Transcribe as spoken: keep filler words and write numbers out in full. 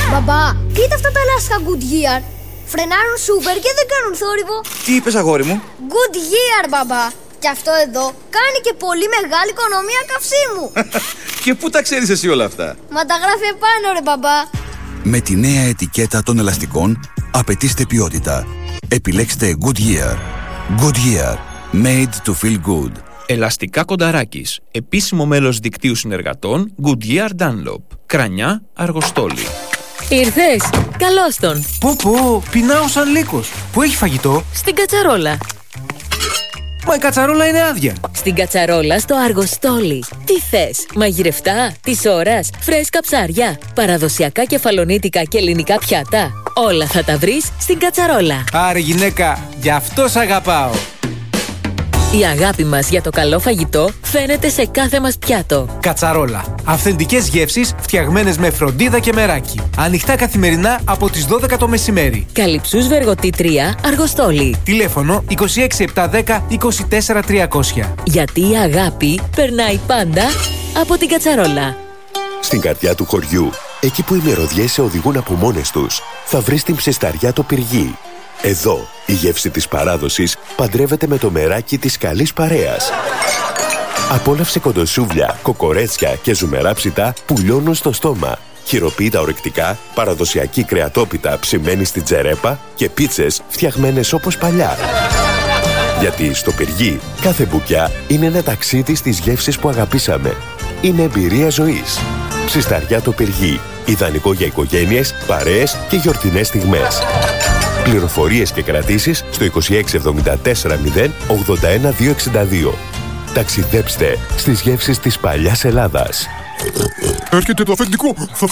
Μπαμπά, κοίτα αυτά τα λάστιχα Goodyear. Φρενάρουν σούπερ και δεν κάνουν θόρυβο. Τι είπες, αγόρι μου? Goodyear, μπαμπά. Και αυτό εδώ κάνει και πολύ μεγάλη οικονομία καυσίμου. Και πού τα ξέρεις εσύ όλα αυτά? Μα τα γράφει επάνω, ρε μπαμπά. Με τη νέα ετικέτα των ελαστικών απαιτήστε ποιότητα. Επιλέξτε Goodyear. Goodyear. Made to feel good. Ελαστικά Κονταράκης. Επίσημο μέλος δικτύου συνεργατών Goodyear Dunlop. Κρανιά, Αργοστόλη. Ήρθες, καλώς τον. Πω πω, πεινάω σαν λύκος. Πού έχει φαγητό? Στην κατσαρόλα. Μα η κατσαρόλα είναι άδεια. Στην κατσαρόλα στο Αργοστόλι. Τι θες, μαγειρευτά, της ώρας, φρέσκα ψάρια, παραδοσιακά κεφαλονίτικα και ελληνικά πιάτα. Όλα θα τα βρεις στην κατσαρόλα. Άρε γυναίκα, γι' αυτό σ' αγαπάω. Η αγάπη μας για το καλό φαγητό φαίνεται σε κάθε μας πιάτο. Κατσαρόλα. Αυθεντικές γεύσεις φτιαγμένες με φροντίδα και μεράκι. Ανοιχτά καθημερινά από τις δώδεκα το μεσημέρι. Καλυψούς Βεργοτή τρία, Αργοστόλι. Τηλέφωνο είκοσι έξι επτακόσια δέκα είκοσι τέσσερα τριακόσια. Γιατί η αγάπη περνάει πάντα από την κατσαρόλα. Στην καρδιά του χωριού, εκεί που οι μυρωδιές σε οδηγούν από μόνες τους, θα βρεις την ψισταριά το Πυργί. Εδώ, η γεύση της παράδοσης παντρεύεται με το μεράκι της καλής παρέας. Απόλαυσε κοντοσούβλια, κοκορέτσια και ζουμερά ψητά που λιώνουν στο στόμα. Χειροποίητα ορεκτικά, παραδοσιακή κρεατόπιτα ψημένη στην τζερέπα και πίτσες φτιαγμένες όπως παλιά. Γιατί στο Πυργί, κάθε μπουκιά είναι ένα ταξίδι στις γεύσεις που αγαπήσαμε. Είναι εμπειρία ζωής. Ψισταριά το Πυργί. Ιδανικό για οικογένειες, παρέες και γιορτινές στιγμές. Πληροφορίες και κρατήσεις στο είκοσι έξι εβδομήντα τέσσερα μηδέν ογδόντα ένα διακόσια εξήντα δύο. Ταξιδέψτε στις γεύσεις της παλιάς Ελλάδας. Έρχεται το αφεντικό. Θα